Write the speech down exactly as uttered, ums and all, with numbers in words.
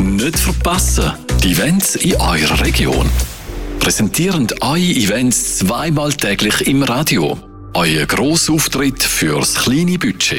Nicht verpassen, die Events in eurer Region. Präsentieren eure Events zweimal täglich im Radio. Euer Grossauftritt fürs kleine Budget.